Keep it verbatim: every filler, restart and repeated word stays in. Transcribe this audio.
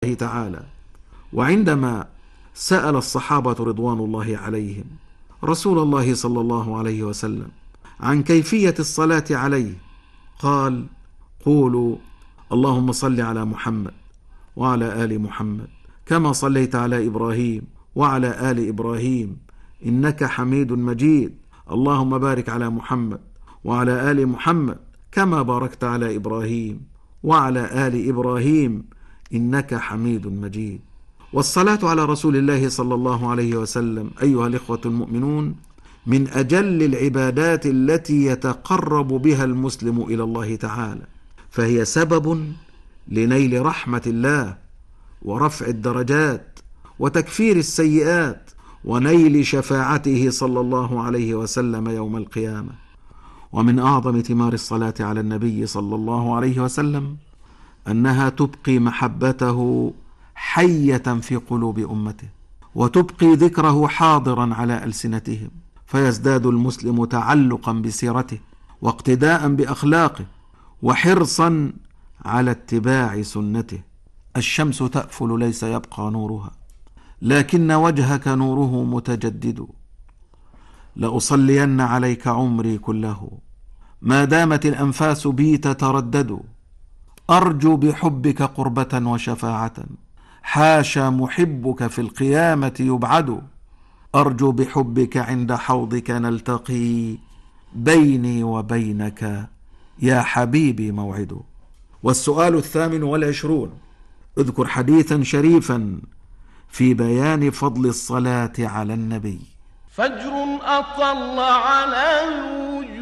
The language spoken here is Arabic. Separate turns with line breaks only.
تعالى. وعندما سأل الصحابة رضوان الله عليهم رسول الله صلى الله عليه وسلم عن كيفية الصلاة عليه قال: قولوا اللهم صل على محمد وعلى آل محمد كما صليت على إبراهيم وعلى آل إبراهيم إنك حميد مجيد، اللهم بارك على محمد وعلى آل محمد كما باركت على إبراهيم وعلى آل إبراهيم إنك حميد مجيد. والصلاة على رسول الله صلى الله عليه وسلم أيها الإخوة المؤمنون من أجل العبادات التي يتقرب بها المسلم إلى الله تعالى، فهي سبب لنيل رحمة الله ورفع الدرجات وتكفير السيئات ونيل شفاعته صلى الله عليه وسلم يوم القيامة. ومن أعظم ثمار الصلاة على النبي صلى الله عليه وسلم أنها تبقي محبته حية في قلوب أمته، وتبقي ذكره حاضرا على ألسنتهم، فيزداد المسلم تعلقا بسيرته واقتداء بأخلاقه وحرصا على اتباع سنته. الشمس تأفل ليس يبقى نورها، لكن وجهك نوره متجدد. لأصلين عليك عمري كله ما دامت الأنفاس بي تتردد، أرجو بحبك قربة وشفاعة، حاشا محبك في القيامة يبعد، أرجو بحبك عند حوضك نلتقي، بيني وبينك يا حبيبي موعد. والسؤال الثامن والعشرون: اذكر حديثا شريفا في بيان فضل الصلاة على النبي.
فجر أطل على الوجود